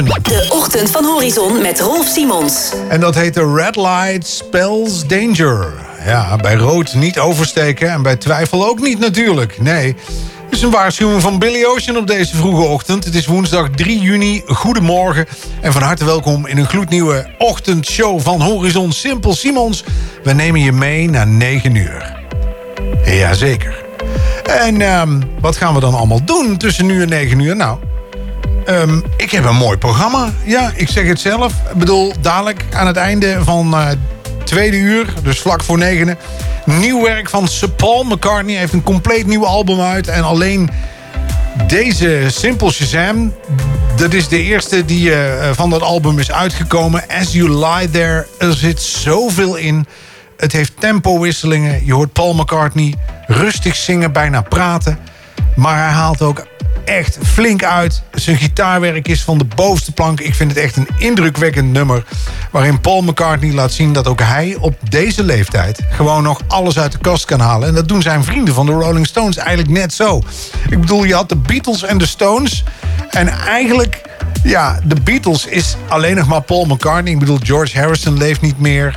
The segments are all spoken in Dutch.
De Ochtend van Horizon met Rolf Simons. En dat heet de Red Light Spells Danger. Ja, bij rood niet oversteken en bij twijfel ook niet natuurlijk. Nee, het is een waarschuwing van Billy Ocean op deze vroege ochtend. Het is woensdag 3 juni. Goedemorgen en van harte welkom in een gloednieuwe ochtendshow van Horizon Simpel Simons. We nemen je mee naar 9 uur. Jazeker. En wat gaan we dan allemaal doen tussen nu en 9 uur? Nou, ik heb een mooi programma. Ja, ik zeg het zelf. Ik bedoel, dadelijk aan het einde van tweede uur, dus vlak voor 9, nieuw werk van Sir Paul McCartney. Hij heeft een compleet nieuw album uit. En alleen deze Simple Shazam, dat is de eerste die van dat album is uitgekomen. As You Lie There, er zit zoveel in. Het heeft tempowisselingen. Je hoort Paul McCartney rustig zingen, bijna praten. Maar hij haalt ook echt flink uit. Zijn gitaarwerk is van de bovenste plank. Ik vind het echt een indrukwekkend nummer, waarin Paul McCartney laat zien dat ook hij op deze leeftijd gewoon nog alles uit de kast kan halen. En dat doen zijn vrienden van de Rolling Stones eigenlijk net zo. Ik bedoel, je had de Beatles en de Stones. En eigenlijk, ja, de Beatles is alleen nog maar Paul McCartney. Ik bedoel, George Harrison leeft niet meer.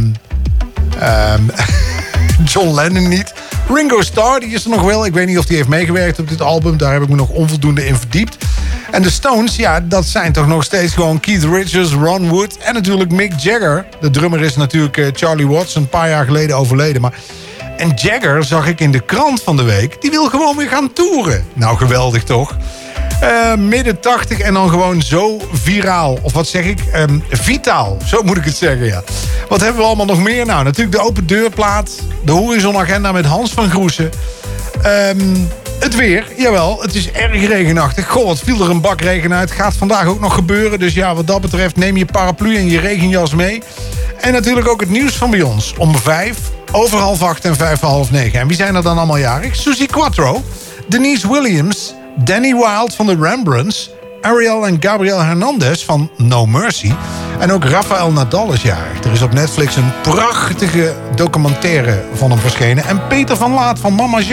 John Lennon niet. Ringo Starr, die is er nog wel. Ik weet niet of die heeft meegewerkt op dit album. Daar heb ik me nog onvoldoende in verdiept. En de Stones, ja, dat zijn toch nog steeds gewoon Keith Richards, Ron Wood en natuurlijk Mick Jagger. De drummer is natuurlijk Charlie Watts, een paar jaar geleden overleden. En Jagger zag ik in de krant van de week. Die wil gewoon weer gaan toeren. Nou, geweldig toch? Midden 80 en dan gewoon zo viraal. Of wat zeg ik? Vitaal. Zo moet ik het zeggen, ja. Wat hebben we allemaal nog meer? Nou, natuurlijk de open deurplaat. De Horizon-agenda met Hans van Groesen. Het weer, jawel. Het is erg regenachtig. Goh, wat viel er een bak regen uit. Gaat vandaag ook nog gebeuren. Dus ja, wat dat betreft neem je paraplu en je regenjas mee. En natuurlijk ook het nieuws van bij ons. Om 5, over 7:30 en 9:05. En wie zijn er dan allemaal jarig? Suzy Quatro, Denise Williams, Danny Wilde van de Rembrandts, Ariel en Gabriel Hernandez van No Mercy. En ook Rafael Nadal is jarig. Er is op Netflix een prachtige documentaire van hem verschenen. En Peter van Laat van Mama